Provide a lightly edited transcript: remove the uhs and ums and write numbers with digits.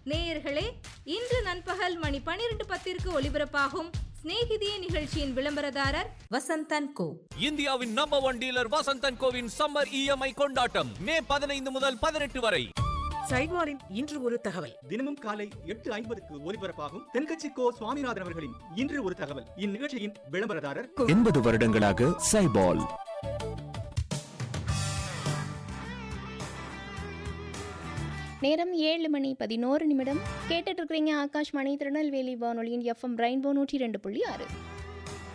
நேயர்களே, இன்று நண்பகல் மணி 12:10 ஒலிபரப்பாகும் சிநேகிதியே நிகழ்ச்சியின் விளம்பரதாரர் வசந்தன் கோ. இந்தியாவின் number 1 dealer Vasanthan CoWIN summer EMI கொண்டாட்டம் மே 15 முதல் 18 வரை. சைவாரின் இன்று ஒரு தகவல். தினமும் காலை 8:50 ஒலிபரப்பாகும் தென்கட்சி கோ சுவாமிநாதன் அவர்களின் இன்று ஒரு தகவல். இந்நிகழ்ச்சியின் விளம்பரதாரர் 80 வருடங்களாக சைபால். நேரம் 7:11 கேட்டுட்டு இருக்கிறீங்க ஆகாஷ்வாணி திருநெல்வேலி வானொலியின் FM ரெயின்போ 102.6.